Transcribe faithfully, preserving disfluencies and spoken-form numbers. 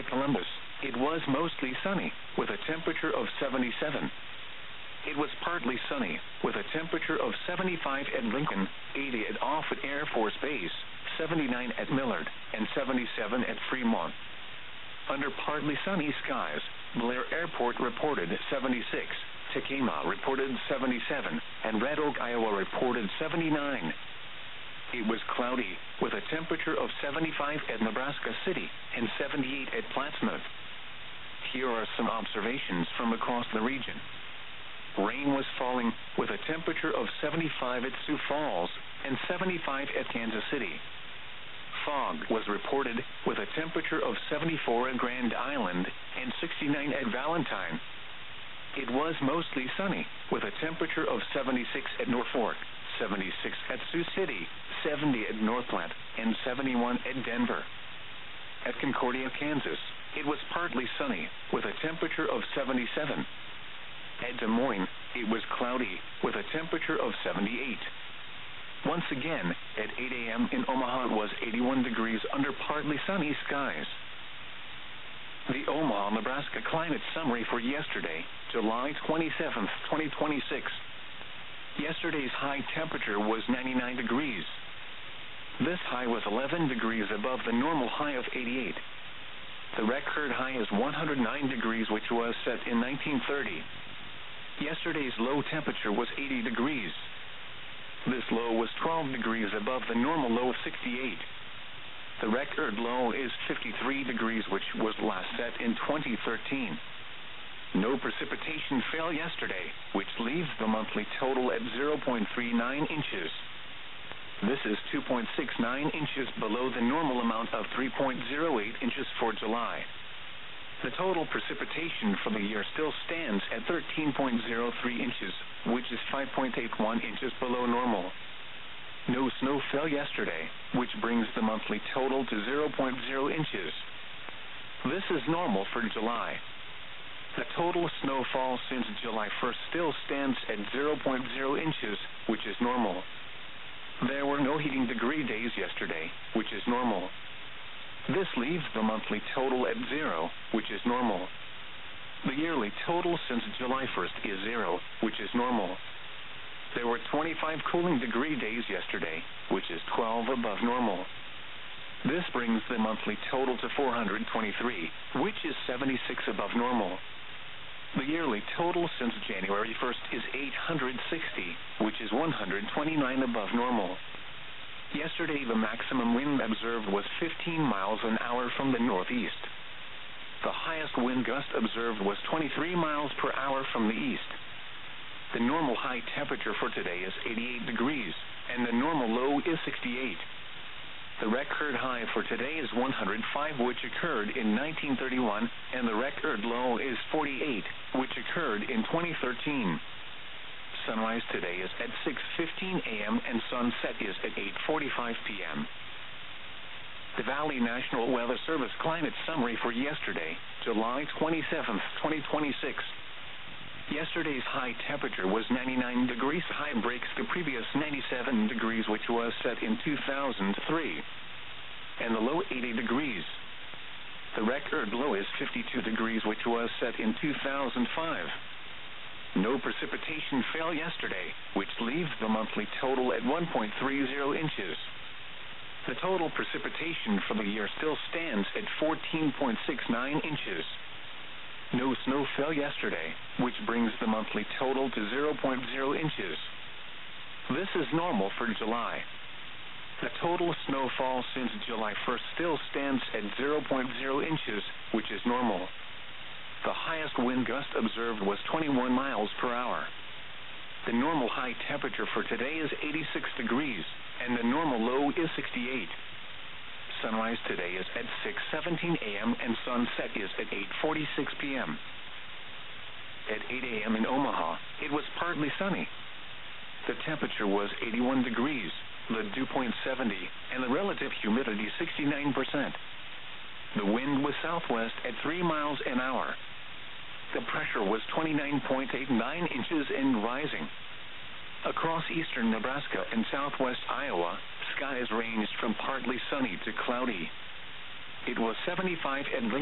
At Columbus, it was mostly sunny, with a temperature of seventy-seven. It was partly sunny, with a temperature of seventy-five at Lincoln, eighty at Offutt Air Force Base, seventy-nine at Millard, and seventy-seven at Fremont. Under partly sunny skies, Blair Airport reported seventy-six, Tacoma reported seventy-seven, and Red Oak, Iowa reported seventy-nine. It was cloudy, with a temperature of seventy-five at Nebraska City and seventy-eight at Plattsmouth. Here are some observations from across the region. Rain was falling, with a temperature of seventy-five at Sioux Falls and seventy-five at Kansas City. Fog was reported, with a temperature of seventy-four at Grand Island and sixty-nine at Valentine. It was mostly sunny, with a temperature of seventy-six at Norfolk, seventy-six at Sioux City, seventy at Northland, and seventy-one at Denver. At Concordia, Kansas, it was partly sunny, with a temperature of seventy-seven. At Des Moines, it was cloudy, with a temperature of seventy-eight. Once again, at eight a.m. in Omaha it was eighty-one degrees under partly sunny skies. The Omaha, Nebraska climate summary for yesterday, July twenty-seventh, twenty twenty-six. Yesterday's high temperature was ninety-nine degrees. This high was eleven degrees above the normal high of eighty-eight. The record high is one hundred nine degrees, which was set in nineteen thirty. Yesterday's low temperature was eighty degrees. This low was twelve degrees above the normal low of sixty-eight. The record low is fifty-three degrees, which was last set in twenty thirteen. No precipitation fell yesterday, which leaves the monthly total at zero point three nine inches. This is two point six nine inches below the normal amount of three point zero eight inches for July. The total precipitation for the year still stands at thirteen point zero three inches, which is five point eight one inches below normal. No snow fell yesterday, which brings the monthly total to zero point zero inches. This is normal for July. The total snowfall since July first still stands at zero point zero inches, which is normal. There were no heating degree days yesterday, which is normal. This leaves the monthly total at zero, which is normal. The yearly total since July first is zero, which is normal. There were twenty-five cooling degree days yesterday, which is twelve above normal. This brings the monthly total to four hundred twenty-three, which is seventy-six above normal. The yearly total since January first is eight hundred sixty, which is one hundred twenty-nine above normal. Yesterday the maximum wind observed was fifteen miles an hour from the northeast. The highest wind gust observed was twenty-three miles per hour from the east. The normal high temperature for today is eighty-eight degrees, and the normal low is sixty-eight. The record high for today is one hundred five, which occurred in nineteen thirty-one, and the record low is forty-eight, which occurred in twenty thirteen. Sunrise today is at six fifteen a.m. and sunset is at eight forty-five p.m. The Valley National Weather Service climate summary for yesterday, July twenty-seventh, twenty twenty-six. Yesterday's high temperature was ninety-nine degrees. High breaks the previous ninety-seven degrees, which was set in two thousand three, and the low eighty degrees. The record low is fifty-two degrees, which was set in two thousand five. No precipitation fell yesterday, which leaves the monthly total at one point three zero inches. The total precipitation for the year still stands at fourteen point six nine inches. No snow fell yesterday, which brings the monthly total to zero point zero inches. This is normal for July. The total snowfall since July first still stands at zero point zero inches, which is normal. The highest wind gust observed was twenty-one miles per hour. The normal high temperature for today is eighty-six degrees, and the normal low is sixty-eight. Sunrise today is at six seventeen a.m. and sunset is at eight forty-six p.m. At eight a.m. in Omaha, it was partly sunny. The temperature was eighty-one degrees, the dew point seventy, and the relative humidity sixty-nine percent. The wind was southwest at three miles an hour. The pressure was twenty-nine point eight nine inches and rising. Across eastern Nebraska and southwest Iowa, skies ranged from partly sunny to cloudy. It was seventy-five at Lincoln.